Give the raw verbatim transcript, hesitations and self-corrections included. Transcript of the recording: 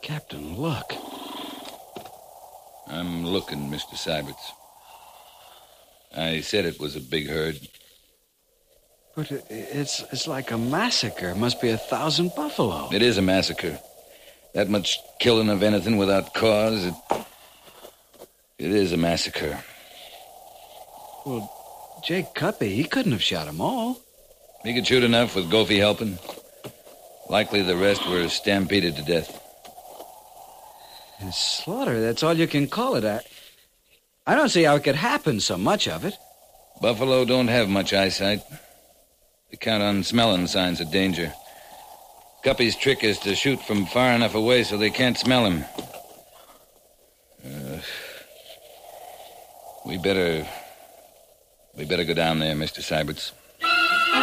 Captain, look. I'm looking, Mister Syberts. I said it was a big herd. But it's it's like a massacre. It must be a thousand buffalo. It is a massacre. That much killing of anything without cause, it... It is a massacre. Well, Jake Cuppy, he couldn't have shot them all. He could shoot enough with Goofy helping. Likely the rest were stampeded to death. And slaughter, that's all you can call it. I, I don't see how it could happen, so much of it. Buffalo don't have much eyesight. They count on smelling signs of danger. Guppy's trick is to shoot from far enough away so they can't smell him. Uh, we better... We better go down there, Mister Syberts.